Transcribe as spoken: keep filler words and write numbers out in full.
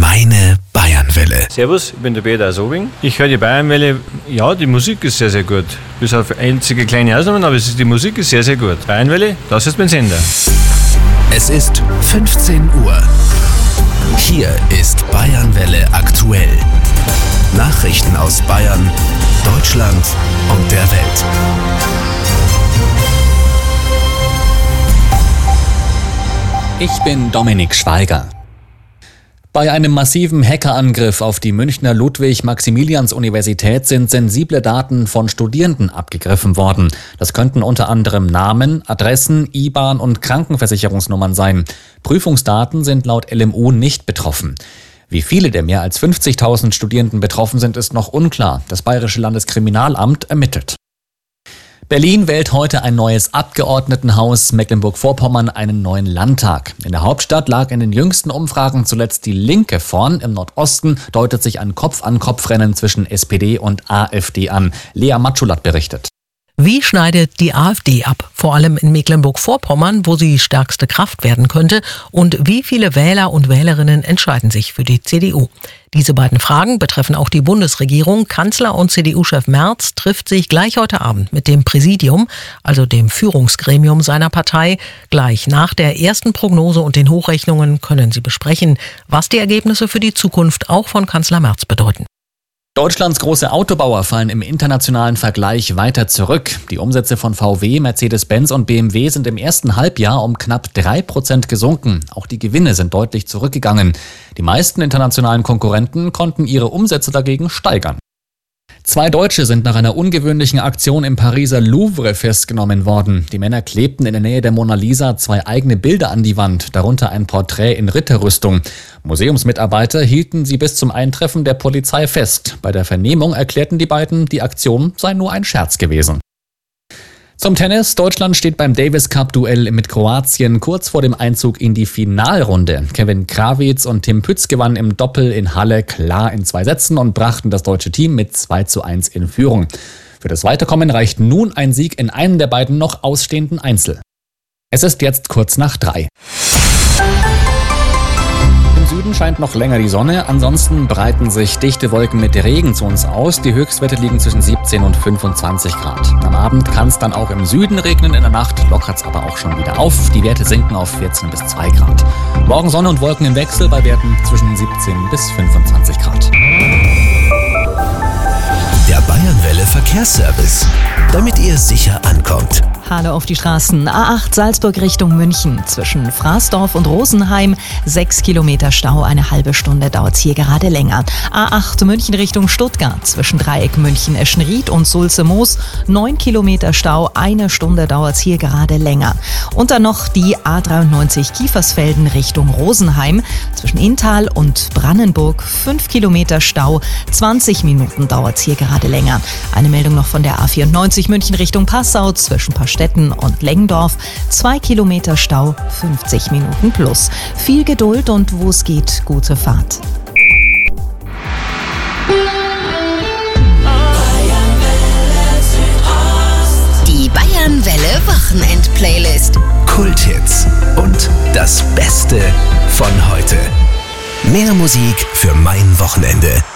Meine Bayernwelle. Servus, ich bin der Peter aus Obing. Ich höre die Bayernwelle. Ja, die Musik ist sehr, sehr gut. Bis auf einzige kleine Ausnahmen, aber es ist, die Musik ist sehr, sehr gut. Bayernwelle, das ist mein Sender. Es ist fünfzehn Uhr. Hier ist Bayernwelle aktuell. Nachrichten aus Bayern, Deutschland und der Welt. Ich bin Dominik Schweiger. Bei einem massiven Hackerangriff auf die Münchner Ludwig-Maximilians-Universität sind sensible Daten von Studierenden abgegriffen worden. Das könnten unter anderem Namen, Adressen, I B A N und Krankenversicherungsnummern sein. Prüfungsdaten sind laut L M U nicht betroffen. Wie viele der mehr als fünfzigtausend Studierenden betroffen sind, ist noch unklar. Das Bayerische Landeskriminalamt ermittelt. Berlin wählt heute ein neues Abgeordnetenhaus, Mecklenburg-Vorpommern einen neuen Landtag. In der Hauptstadt lag in den jüngsten Umfragen zuletzt die Linke vorn. Im Nordosten deutet sich ein Kopf-an-Kopf-Rennen zwischen S P D und A f D an. Lea Matschulat berichtet. Wie schneidet die AfD ab? Vor allem in Mecklenburg-Vorpommern, wo sie stärkste Kraft werden könnte. Und wie viele Wähler und Wählerinnen entscheiden sich für die C D U? Diese beiden Fragen betreffen auch die Bundesregierung. Kanzler und C D U-Chef Merz trifft sich gleich heute Abend mit dem Präsidium, also dem Führungsgremium seiner Partei. Gleich nach der ersten Prognose und den Hochrechnungen können sie besprechen, was die Ergebnisse für die Zukunft auch von Kanzler Merz bedeuten. Deutschlands große Autobauer fallen im internationalen Vergleich weiter zurück. Die Umsätze von V W, Mercedes-Benz und B M W sind im ersten Halbjahr um knapp drei Prozent gesunken. Auch die Gewinne sind deutlich zurückgegangen. Die meisten internationalen Konkurrenten konnten ihre Umsätze dagegen steigern. Zwei Deutsche sind nach einer ungewöhnlichen Aktion im Pariser Louvre festgenommen worden. Die Männer klebten in der Nähe der Mona Lisa zwei eigene Bilder an die Wand, darunter ein Porträt in Ritterrüstung. Museumsmitarbeiter hielten sie bis zum Eintreffen der Polizei fest. Bei der Vernehmung erklärten die beiden, die Aktion sei nur ein Scherz gewesen. Zum Tennis. Deutschland steht beim Davis-Cup-Duell mit Kroatien kurz vor dem Einzug in die Finalrunde. Kevin Krawitz und Tim Pütz gewannen im Doppel in Halle klar in zwei Sätzen und brachten das deutsche Team mit zwei zu eins in Führung. Für das Weiterkommen reicht nun ein Sieg in einem der beiden noch ausstehenden Einzel. Es ist jetzt kurz nach drei. Im Süden scheint noch länger die Sonne, ansonsten breiten sich dichte Wolken mit Regen zu uns aus. Die Höchstwerte liegen zwischen siebzehn und fünfundzwanzig Grad. Am Abend kann es dann auch im Süden regnen, in der Nacht lockert es aber auch schon wieder auf. Die Werte sinken auf vierzehn bis zwei Grad. Morgen Sonne und Wolken im Wechsel bei Werten zwischen siebzehn bis fünfundzwanzig Grad. Der Bayernwelle Verkehrsservice, damit ihr sicher ankommt. Hallo auf die Straßen. A acht Salzburg Richtung München. Zwischen Fraßdorf und Rosenheim. Sechs Kilometer Stau, eine halbe Stunde dauert es hier gerade länger. A acht München Richtung Stuttgart. Zwischen Dreieck München-Eschenried und Sulze-Moos. Neun Kilometer Stau, eine Stunde dauert es hier gerade länger. Und dann noch die A dreiundneunzig Kiefersfelden Richtung Rosenheim. Zwischen Inntal und Brannenburg. Fünf Kilometer Stau, zwanzig Minuten dauert es hier gerade länger. Eine Meldung noch von der A vierundneunzig München Richtung Passau. Zwischen Pastetten und Lengendorf. Zwei Kilometer Stau, fünfzig Minuten plus. Viel Geduld und wo es geht, gute Fahrt. Die Bayernwelle Wochenend-Playlist. Kulthits und das Beste von heute. Mehr Musik für mein Wochenende.